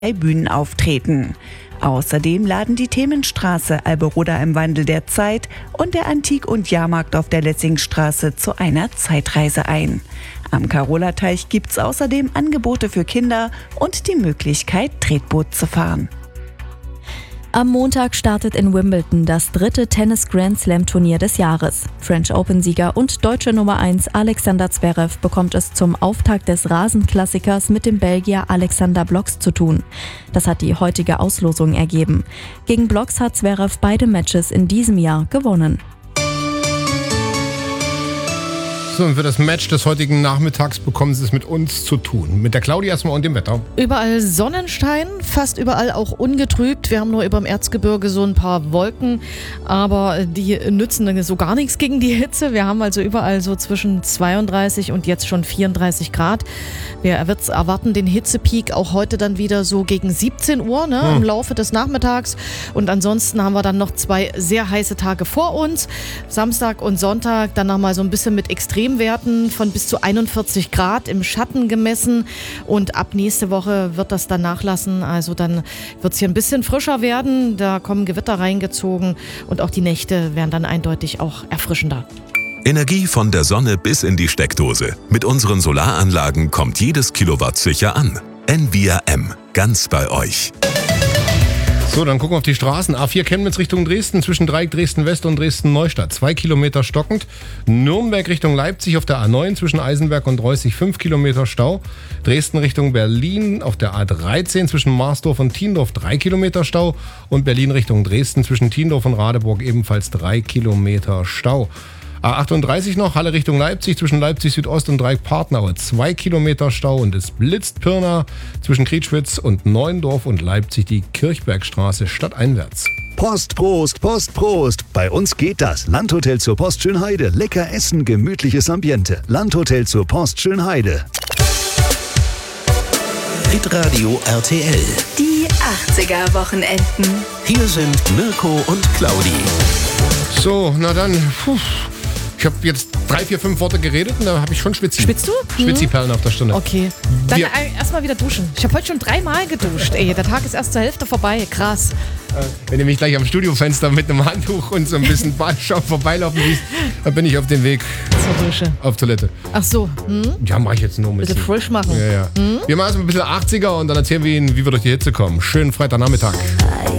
Bühnen auftreten. Außerdem laden die Themenstraße Alberoda im Wandel der Zeit und der Antik- und Jahrmarkt auf der Lessingstraße zu einer Zeitreise ein. Am Karola-Teich gibt's außerdem Angebote für Kinder und die Möglichkeit, Tretboot zu fahren. Am Montag startet in Wimbledon das 3. Tennis-Grand-Slam-Turnier des Jahres. French Open-Sieger und deutsche Nummer 1 Alexander Zverev bekommt es zum Auftakt des Rasenklassikers mit dem Belgier Alexander Blocks zu tun. Das hat die heutige Auslosung ergeben. Gegen Blocks hat Zverev beide Matches in diesem Jahr gewonnen. So, und für das Match des heutigen Nachmittags bekommen Sie es mit uns zu tun. Mit der Claudia erstmal und dem Wetter. Überall Sonnenschein, fast überall auch ungetrübt. Wir haben nur über dem Erzgebirge so ein paar Wolken, aber die nützen so gar nichts gegen die Hitze. Wir haben also überall so zwischen 32 und jetzt schon 34 Grad. Wir erwarten den Hitzepeak auch heute dann wieder so gegen 17 Uhr im Laufe des Nachmittags. Und ansonsten haben wir dann noch 2 sehr heiße Tage vor uns. Samstag und Sonntag dann nochmal so ein bisschen mit Extremwerten von bis zu 41 Grad im Schatten gemessen. Und ab nächste Woche wird das dann nachlassen. Also dann wird es hier ein bisschen frischer werden. Da kommen Gewitter reingezogen und auch die Nächte werden dann eindeutig auch erfrischender. Energie von der Sonne bis in die Steckdose. Mit unseren Solaranlagen kommt jedes Kilowatt sicher an. Envia M. Ganz bei euch. So, dann gucken wir auf die Straßen. A4 Chemnitz Richtung Dresden, zwischen Dreieck Dresden-West und Dresden-Neustadt. 2 Kilometer stockend. Nürnberg Richtung Leipzig auf der A9 zwischen Eisenberg und Reußig 5 Kilometer Stau. Dresden Richtung Berlin auf der A13 zwischen Marsdorf und Tiendorf 3 Kilometer Stau. Und Berlin Richtung Dresden zwischen Tiendorf und Radeburg ebenfalls 3 Kilometer Stau. A38 noch, Halle Richtung Leipzig, zwischen Leipzig Südost und Dreieck-Partnau 2 Kilometer Stau und es blitzt Pirna zwischen Krietschwitz und Neuendorf und Leipzig die Kirchbergstraße stadteinwärts. Post, Prost, Post, Prost. Bei uns geht das. Landhotel zur Post Schönheide. Lecker essen, gemütliches Ambiente. Landhotel zur Post Schönheide. Hitradio RTL. Die 80er-Wochenenden. Hier sind Mirko und Claudi. So, na dann, ich habe jetzt 3, 4, 5 Worte geredet und da habe ich schon Schwitzi. Schwitzt du? Schwitzi-Perlen auf der Stirn. Okay. Dann erstmal wieder duschen. Ich habe heute schon 3 Mal geduscht. Ey, der Tag ist erst zur Hälfte vorbei. Krass. Wenn ihr mich gleich am Studiofenster mit einem Handtuch und so ein bisschen Badeschaum vorbeilaufen siehst, dann bin ich auf dem Weg zur Dusche. Auf Toilette. Ach so. Ja, mache ich jetzt nur ein bisschen. Bisschen frisch machen. Ja. Wir machen erstmal ein bisschen 80er und dann erzählen wir Ihnen, wie wir durch die Hitze kommen. Schönen Freitagnachmittag.